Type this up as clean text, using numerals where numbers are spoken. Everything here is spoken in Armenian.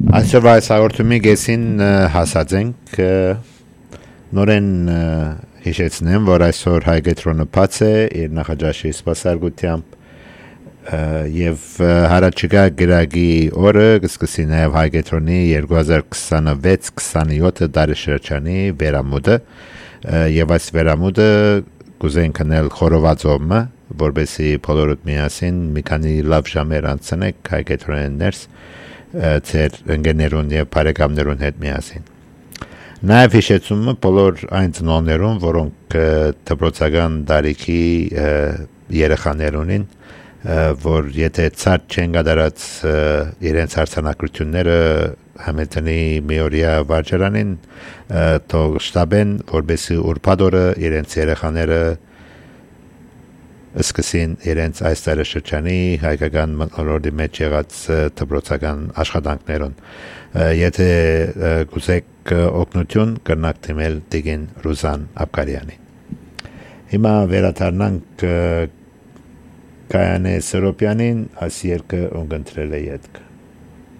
Այսօրվա այս հաղորդումի գեսին հասած ենք նորեն հիշեցնեմ, որ այսօր Հայգետրոնը բաց է իր նախաճաշի սպասարկությամբ եւ հարաճիգա գրագի օրը կսկսի նաեւ Հայգետրոնի 2026-27 դարաշրջանի վերամուտը եւ այս վերամուտը կուզենք անել խորովածոմը որբեսի բոլորդ միասին մի քանի լավ ժամեր անցնենք Հայգետրոնի ներս ծեր ընկերներուն եւ բարեկամներուն հետ միասին։ Նաեւ հիշեցումը բոլոր այն ծնողներուն, որոնք դպրոցական տարիքի երեխաներունին, որ եթե ցած չեն գդարած իրենց հարցանակությունները Համերտոնի Միորիա վարչարանին, թող շտաբեն, որբեսի ուրբաթ օրը իրենց երեխաները սկսին իրենց այս տարեշրջանի հայկական մթնոլորտի մեջ եղած դպրոցական աշխատանքներուն եթե կուզեք օգնություն կրնակ թիմել Տիգին Ռուզան Աբկարյանի հիմա վերադառնանք Կայանե Սերոպյանին այս երկը ունգընտրել է ետք